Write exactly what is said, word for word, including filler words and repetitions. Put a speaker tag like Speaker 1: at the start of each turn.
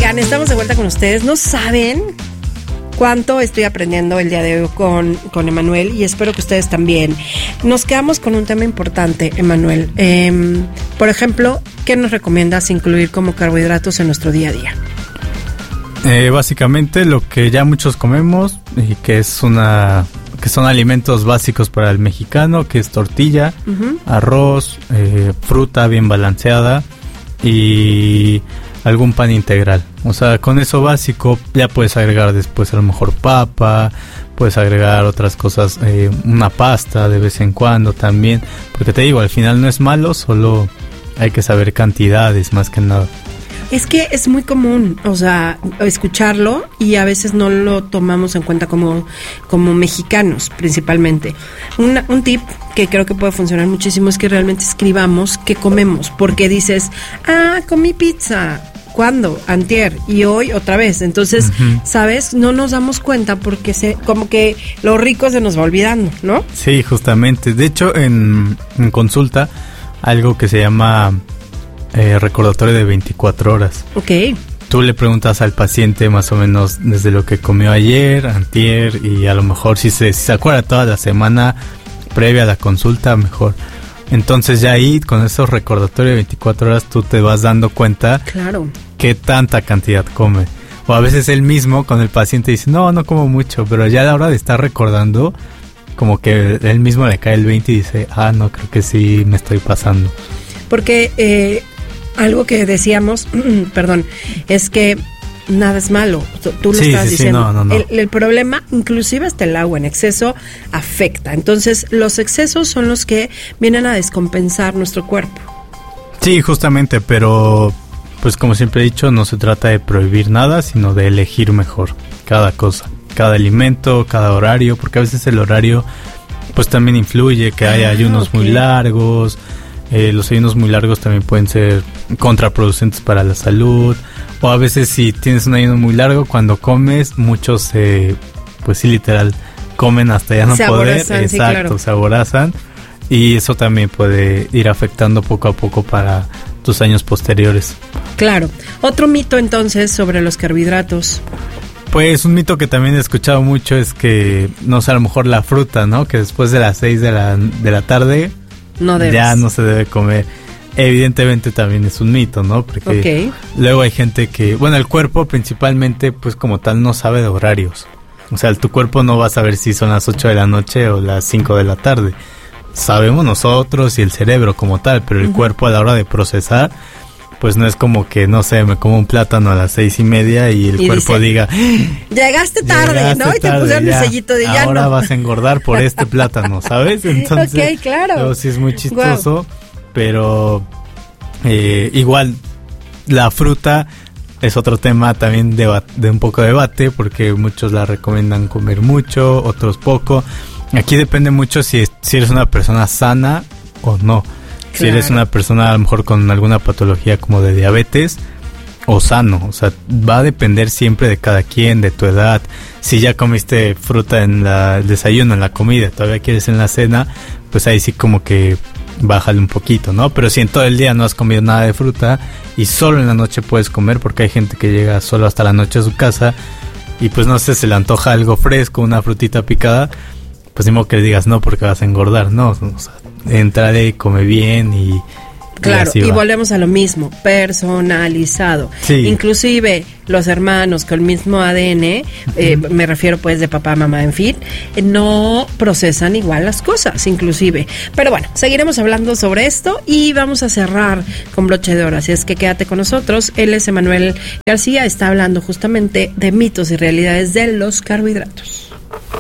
Speaker 1: Oigan, estamos de vuelta con ustedes. No saben cuánto estoy aprendiendo el día de hoy con, con Emanuel y espero que ustedes también. Nos quedamos con un tema importante, Emanuel. Eh, por ejemplo, ¿qué nos recomiendas incluir como carbohidratos en nuestro día a día?
Speaker 2: Eh, básicamente lo que ya muchos comemos y que es una que son alimentos básicos para el mexicano, que es tortilla, uh-huh. arroz, eh, fruta bien balanceada y algún pan integral. O sea, con eso básico ya puedes agregar después a lo mejor papa, puedes agregar otras cosas, eh, una pasta de vez en cuando también, porque te digo, al final no es malo, solo hay que saber cantidades más que nada.
Speaker 1: Es que es muy común, o sea, escucharlo y a veces no lo tomamos en cuenta como, como mexicanos principalmente. Una, un tip que creo que puede funcionar muchísimo es que realmente escribamos qué comemos, porque dices, ah, comí pizza. ¿Cuándo? Antier. Y hoy otra vez. Entonces, uh-huh. ¿sabes? No nos damos cuenta porque se, como que lo rico se nos va olvidando, ¿no?
Speaker 2: Sí, justamente. De hecho, en, en consulta, algo que se llama eh, recordatorio de veinticuatro horas.
Speaker 1: Ok.
Speaker 2: Tú le preguntas al paciente más o menos desde lo que comió ayer, antier, y a lo mejor si se, si se acuerda toda la semana previa a la consulta, mejor. Entonces ya ahí, con esos recordatorios de veinticuatro horas, tú te vas dando cuenta
Speaker 1: claro.
Speaker 2: qué tanta cantidad come. O a veces él mismo con el paciente dice, no, no como mucho, pero ya a la hora de estar recordando, como que él mismo le cae el veinte y dice, ah, no, creo que sí me estoy pasando.
Speaker 1: Porque eh, algo que decíamos, perdón, es que nada es malo, tú lo
Speaker 2: sí,
Speaker 1: estás
Speaker 2: sí,
Speaker 1: diciendo.
Speaker 2: Sí, no, no, no.
Speaker 1: El, el problema, inclusive hasta el agua en exceso, afecta. Entonces, los excesos son los que vienen a descompensar nuestro cuerpo.
Speaker 2: Sí, justamente, pero pues como siempre he dicho, no se trata de prohibir nada, sino de elegir mejor cada cosa, cada alimento, cada horario, porque a veces el horario pues también influye, que hay ah, ayunos okay. muy largos. Eh, los ayunos muy largos también pueden ser contraproducentes para la salud, o a veces si tienes un ayuno muy largo, cuando comes, muchos eh, pues sí, literal, comen hasta ya no
Speaker 1: se
Speaker 2: poder,
Speaker 1: aborazan,
Speaker 2: exacto,
Speaker 1: sí, claro.
Speaker 2: se aborazan, y eso también puede ir afectando poco a poco para tus años posteriores.
Speaker 1: Claro. Otro mito entonces sobre los carbohidratos.
Speaker 2: Pues un mito que también he escuchado mucho es que, no sé, a lo mejor la fruta, ¿no? Que después de las seis de la, de la tarde
Speaker 1: no debes.
Speaker 2: Ya no se debe comer. Evidentemente también es un mito, ¿no? Porque okay. luego hay gente que, bueno, el cuerpo principalmente, pues como tal, no sabe de horarios. O sea, tu cuerpo no va a saber si son las ocho de la noche o las cinco de la tarde. Sabemos nosotros y el cerebro como tal, pero el uh-huh. cuerpo a la hora de procesar, pues no es como que, no sé, me como un plátano a las seis y media y el y cuerpo dice, diga,
Speaker 1: llegaste tarde, llegaste ¿no? Y te pusieron ya, el sellito de ya
Speaker 2: ahora
Speaker 1: no.
Speaker 2: vas a engordar por este plátano, ¿sabes? Entonces,
Speaker 1: okay, claro.
Speaker 2: Pero sí es muy chistoso,
Speaker 1: wow.
Speaker 2: pero eh, igual la fruta es otro tema también de, de un poco de debate, porque muchos la recomiendan comer mucho, otros poco. Aquí depende mucho si, si eres una persona sana o no. Si claro. eres una persona a lo mejor con alguna patología como de diabetes o sano, o sea, va a depender siempre de cada quien, de tu edad. Si ya comiste fruta en la, el desayuno, en la comida, todavía quieres en la cena, pues ahí sí como que bájale un poquito, ¿no? Pero si en todo el día no has comido nada de fruta y solo en la noche puedes comer, porque hay gente que llega solo hasta la noche a su casa y pues no sé, se le antoja algo fresco, una frutita picada, pues ni modo que le digas no porque vas a engordar, no, o sea, entrale, come bien y
Speaker 1: claro, y, y volvemos a lo mismo, personalizado.
Speaker 2: Sí.
Speaker 1: Inclusive los hermanos con el mismo A D N, uh-huh. eh, me refiero pues de papá, mamá, en fin, eh, no procesan igual las cosas, inclusive. Pero bueno, seguiremos hablando sobre esto y vamos a cerrar con broche de oro, así es que quédate con nosotros. Él es Emanuel García, está hablando justamente de mitos y realidades de los carbohidratos.